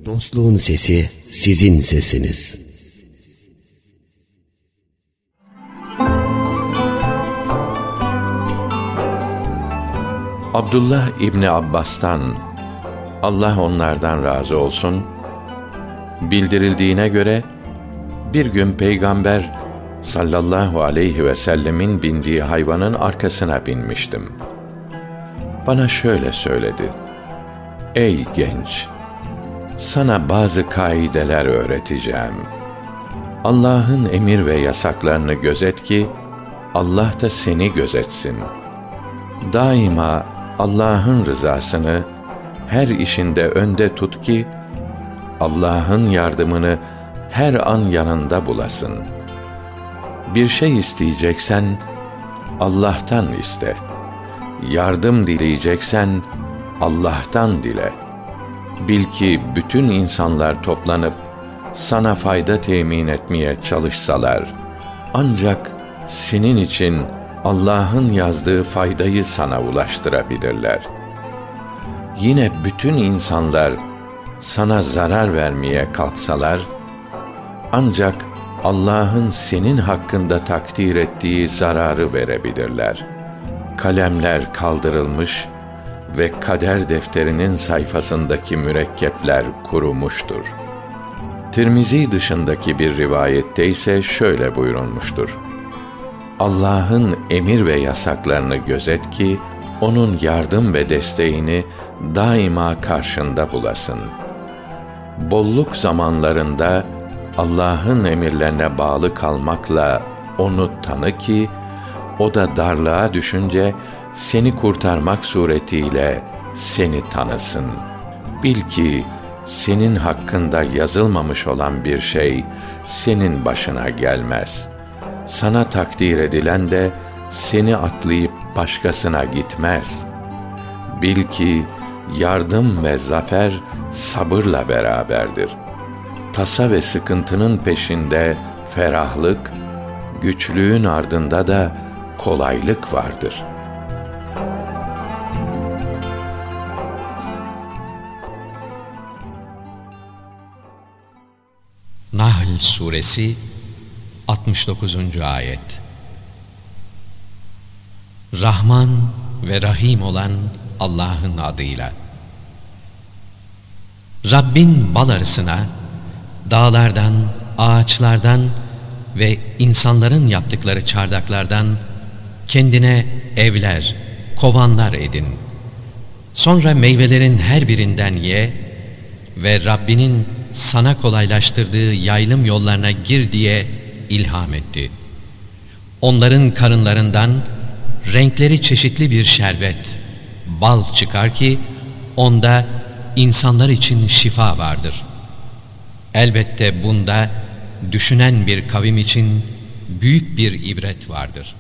Dostluğun sesi sizin sesiniz. Abdullah İbni Abbas'tan, Allah onlardan razı olsun, bildirildiğine göre bir gün Peygamber sallallahu aleyhi ve sellemin bindiği hayvanın arkasına binmiştim. Bana şöyle söyledi: "Ey genç, sana bazı kaideler öğreteceğim. Allah'ın emir ve yasaklarını gözet ki Allah da seni gözetsin. Daima Allah'ın rızasını her işinde önde tut ki Allah'ın yardımını her an yanında bulasın. Bir şey isteyeceksen Allah'tan iste. Yardım dileyeceksen Allah'tan dile. Bil ki bütün insanlar toplanıp sana fayda temin etmeye çalışsalar, ancak senin için Allah'ın yazdığı faydayı sana ulaştırabilirler. Yine bütün insanlar sana zarar vermeye kalksalar, ancak Allah'ın senin hakkında takdir ettiği zararı verebilirler. Kalemler kaldırılmış ve kader defterinin sayfasındaki mürekkepler kurumuştur." Tirmizi dışındaki bir rivayette ise şöyle buyurulmuştur: "Allah'ın emir ve yasaklarını gözet ki onun yardım ve desteğini daima karşında bulasın. Bolluk zamanlarında Allah'ın emirlerine bağlı kalmakla onu tanı ki o da darlığa düşünce seni kurtarmak suretiyle seni tanısın. Bil ki senin hakkında yazılmamış olan bir şey senin başına gelmez. Sana takdir edilen de seni atlayıp başkasına gitmez. Bil ki yardım ve zafer sabırla beraberdir. Tasa ve sıkıntının peşinde ferahlık, güçlüğün ardında da kolaylık vardır." Nahl Suresi 69. Ayet. Rahman ve Rahim olan Allah'ın adıyla. Rabbin bal arısına, dağlardan, ağaçlardan ve insanların yaptıkları çardaklardan kendine evler, kovanlar edin. Sonra meyvelerin her birinden ye ve Rabbinin sana kolaylaştırdığı yaylım yollarına gir diye ilham etti. Onların karınlarından renkleri çeşitli bir şerbet, bal çıkar ki onda insanlar için şifa vardır. Elbette bunda düşünen bir kavim için büyük bir ibret vardır.